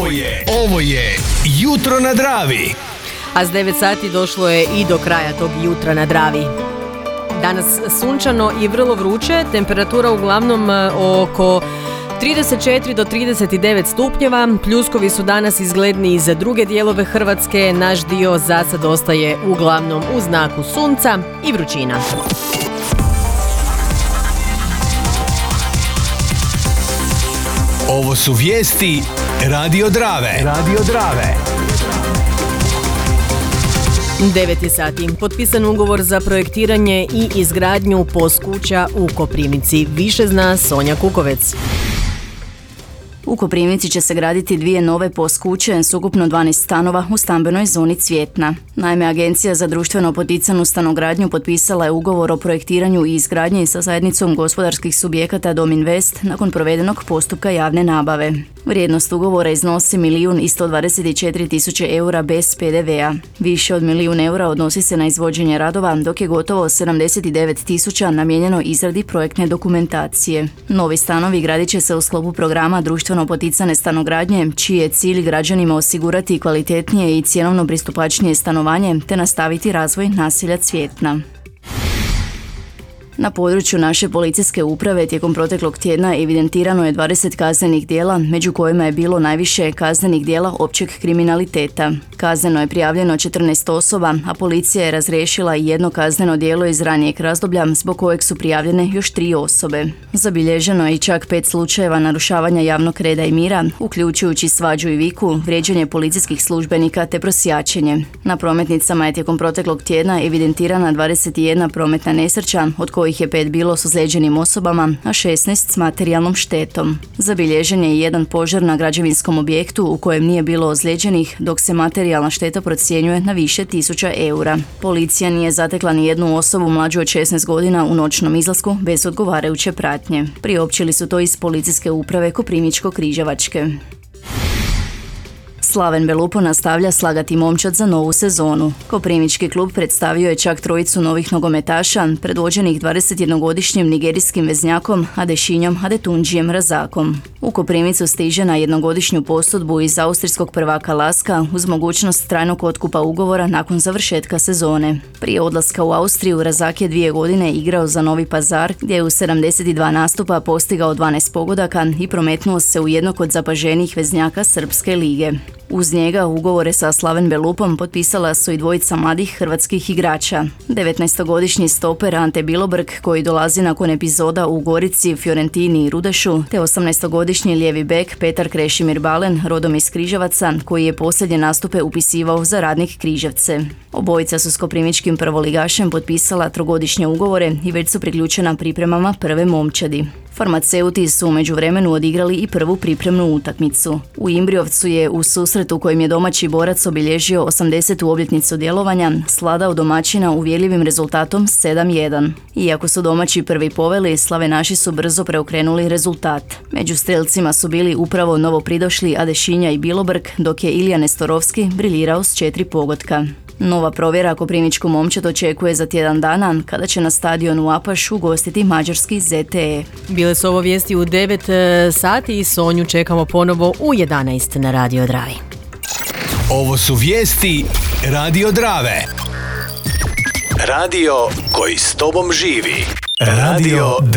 Ovo je Jutro na Dravi. A s 9 sati došlo je i do kraja tog Jutra na Dravi. Danas sunčano i vrlo vruće, temperatura uglavnom oko 34 do 39 stupnjeva, pljuskovi su danas izgledniji za druge dijelove Hrvatske, naš dio za sad ostaje uglavnom u znaku sunca i vrućina. Ovo su vijesti Radio Drave. 9 sati. Potpisan ugovor za projektiranje i izgradnju POS kuća u Koprivnici. Više zna Sonja Kukovec. U Koprivnici će se graditi 2 nove POS kuće s ukupno 12 stanova u stambenoj zoni Cvjetna. Naime, Agencija za društveno poticanu stanogradnju potpisala je ugovor o projektiranju i izgradnji sa zajednicom gospodarskih subjekata Dom Invest nakon provedenog postupka javne nabave. Vrijednost ugovora iznosi 1.124.000 eura bez PDV-a. Više od 1.000.000 eura odnosi se na izvođenje radova, dok je gotovo 79.000 namijenjeno izradi projektne dokumentacije. Novi stanovi gradit će se u sklopu programa društveno poticane stanogradnje, čiji je cilj građanima osigurati kvalitetnije i cjenovno pristupačnije stanovanje te nastaviti razvoj naselja Cvjetna. Na području naše policijske uprave tijekom proteklog tjedna evidentirano je 20 kaznenih djela, među kojima je bilo najviše kaznenih djela općeg kriminaliteta. Kazneno je prijavljeno 14 osoba, a policija je razriješila i jedno kazneno djelo iz ranijeg razdoblja zbog kojeg su prijavljene još 3 osobe. Zabilježeno je i čak 5 slučajeva narušavanja javnog reda i mira, uključujući svađu i viku, vrijeđanje policijskih službenika te prosjačenje. Na prometnicama je tijekom proteklog tjedna evidentirana 21 prometna nesreća, od kojih je 5 bilo s ozlijeđenim osobama, a 16 s materijalnom štetom. Zabilježen je i jedan požar na građevinskom objektu u kojem nije bilo ozlijeđenih, dok se materijalna šteta procjenjuje na više tisuća eura. Policija nije zatekla ni jednu osobu mlađu od 16 godina u noćnom izlasku bez odgovarajuće pratnje. Priopćili su to iz policijske uprave Koprivničko-križevačke. Slaven Belupo nastavlja slagati momčad za novu sezonu. Koprivnički klub predstavio je čak 3 novih nogometaša, predvođenih 21-godišnjim nigerijskim veznjakom Adešinjom Adetundžijem Razakom. U Koprivnicu stiže na 1-godišnju posudbu iz austrijskog prvaka Laska uz mogućnost trajnog otkupa ugovora nakon završetka sezone. Prije odlaska u Austriju Razak je 2 godine igrao za Novi Pazar, gdje je u 72 nastupa postigao 12 pogodaka i prometnuo se u jednog od zapaženijih veznjaka Srpske lige. Uz njega ugovore sa Slaven Belupom potpisala su i 2 mladih hrvatskih igrača. 19-godišnji stoper Ante Bilobrk, koji dolazi nakon epizoda u Gorici, Fiorentini i Rudešu, te 18-godišnji lijevi bek Petar Krešimir Balen, rodom iz Križevaca, koji je posljednje nastupe upisivao za Radnik Križevce. Obojica su s koprivničkim prvoligašem potpisala 3-godišnje ugovore i već su priključena pripremama prve momčadi. Farmaceuti su u međuvremenu odigrali i prvu pripremnu utakmicu. U Imbriovcu je u susretu kojim je domaći borac obilježio 80. obljetnicu djelovanja svladao domaćina uvjerljivim rezultatom 7-1. Iako su domaći prvi poveli, slavenaši su brzo preokrenuli rezultat. Među strelcima su bili upravo novopridošli Adešinja i Bilobrk, dok je Ilija Nestorovski briljirao s 4 pogotka. Nova provjera koprivničku momčad očekuje za tjedan dana, kada će na stadionu Apaš ugostiti mađarski ZTE. Bile su ovo vijesti u 9 sati i Sonju čekamo ponovo u 11 na Radio Dravi. Ovo su vijesti Radio Drave. Radio koji s tobom živi. Radio